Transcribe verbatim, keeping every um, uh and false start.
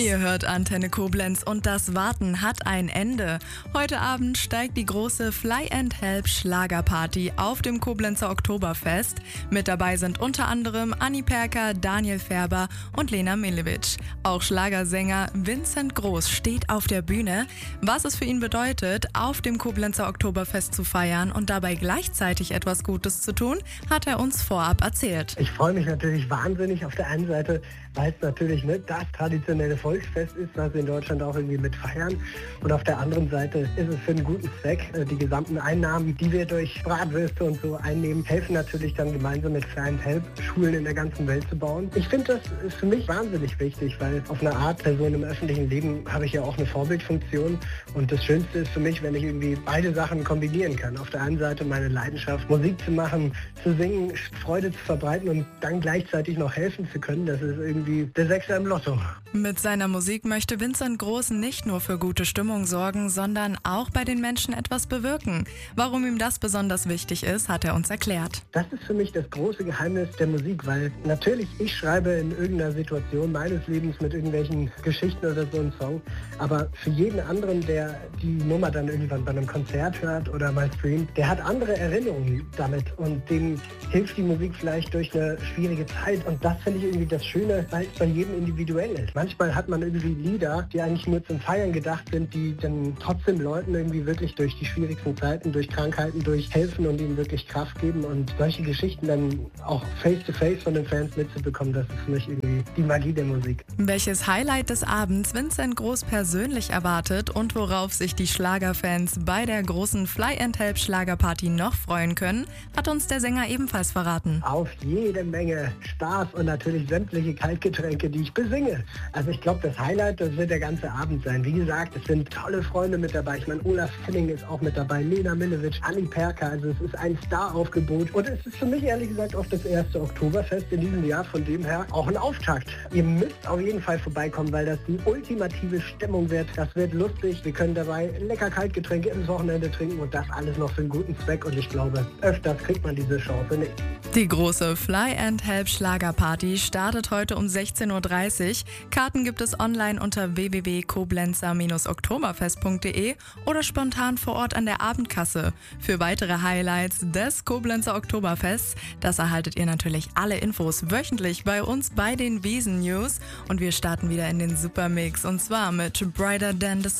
Ihr hört Antenne Koblenz und das Warten hat ein Ende. Heute Abend steigt die große Fly and Help Schlagerparty auf dem Koblenzer Oktoberfest. Mit dabei sind unter anderem Anni Perka, Daniel Färber und Lena Millewitsch. Auch Schlagersänger Vincent Groß steht auf der Bühne. Was es für ihn bedeutet, auf dem Koblenzer Oktoberfest zu feiern und dabei gleichzeitig etwas Gutes zu tun, hat er uns vorab erzählt. Ich freue mich natürlich wahnsinnig auf der einen Seite, weil es natürlich ne, das traditionelle Volksfest ist, was wir in Deutschland auch irgendwie mit feiern. Und auf der anderen Seite ist es für einen guten Zweck. Die gesamten Einnahmen, die wir durch Bratwürste und so einnehmen, helfen natürlich dann gemeinsam mit Fly and Help Schulen in der ganzen Welt zu bauen. Ich finde, das ist für mich wahnsinnig wichtig, weil auf eine Art Person im öffentlichen Leben habe ich ja auch eine Vorbildfunktion. Und das Schönste ist für mich, wenn ich irgendwie beide Sachen kombinieren kann. Auf der einen Seite meine Leidenschaft, Musik zu machen, zu singen, Freude zu verbreiten und dann gleichzeitig noch helfen zu können. Das ist irgendwie der Sechser im Lotto. Mit seiner Musik möchte Vincent Groß nicht nur für gute Stimmung sorgen, sondern auch bei den Menschen etwas bewirken. Warum ihm das besonders wichtig ist, hat er uns erklärt. Das ist für mich das große Geheimnis der Musik, weil natürlich ich schreibe in irgendeiner Situation meines Lebens mit irgendwelchen Geschichten oder so einen Song, aber für jeden anderen, der die Nummer dann irgendwann bei einem Konzert hört oder mal streamt, der hat andere Erinnerungen damit und dem hilft die Musik vielleicht durch eine schwierige Zeit und das finde ich irgendwie das Schöne, weil es bei jedem individuell ist. Manchmal hat man irgendwie Lieder, die eigentlich nur zum Feiern gedacht sind, die dann trotzdem Leuten irgendwie wirklich durch die schwierigsten Zeiten, durch Krankheiten, durch helfen und ihnen wirklich Kraft geben und solche Geschichten dann auch face-to-face von den Fans mitzubekommen, das ist für mich irgendwie die Magie der Musik. Welches Highlight des Abends Vincent Groß persönlich erwartet und worauf sich die Schlagerfans bei der großen Fly and Help Schlagerparty noch freuen können, hat uns der Sänger ebenfalls verraten. Auf jede Menge Spaß und natürlich sämtliche Kaltgetränke, die ich besinge. Also ich glaube, das Highlight, das wird der ganze Abend sein. Wie gesagt, es sind tolle Freunde mit dabei. Ich meine, Olaf Henning ist auch mit dabei, Lena Millewitsch, Anni Perka. Also es ist ein Star-Aufgebot. Und es ist für mich ehrlich gesagt auch das erste Oktoberfest in diesem Jahr. Von dem her auch ein Auftakt. Ihr müsst auf jeden Fall vorbeikommen, weil das die ultimative Stimmung wird. Das wird lustig. Wir können dabei lecker Kaltgetränke ins Wochenende trinken und das alles noch für einen guten Zweck. Und ich glaube, öfters kriegt man diese Chance nicht. Die große Fly and Help Schlagerparty startet heute um sechzehn Uhr dreißig. Karten gibt es online unter w w w punkt koblenzer oktoberfest punkt d e oder spontan vor Ort an der Abendkasse. Für weitere Highlights des Koblenzer Oktoberfests, das erhaltet ihr natürlich alle Infos wöchentlich bei uns bei den Wiesen News. Und wir starten wieder in den Supermix und zwar mit Brighter Than the